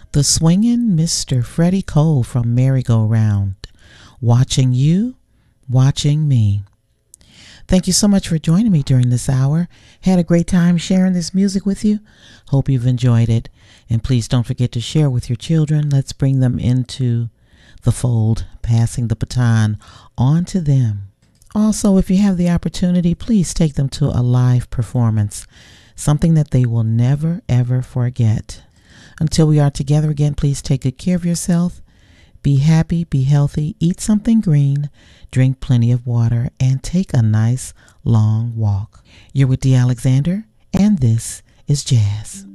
The swingin' Mr. Freddie Cole from Merry-Go-Round. Watching you, watching me. Thank you so much for joining me during this hour. Had a great time sharing this music with you. Hope you've enjoyed it. And please don't forget to share with your children. Let's bring them into the fold, passing the baton on to them. Also, if you have the opportunity, please take them to a live performance, something that they will never, ever forget. Until we are together again, please take good care of yourself. Be happy, be healthy, eat something green, drink plenty of water, and take a nice long walk. You're with Dee Alexander, and this is Jazz.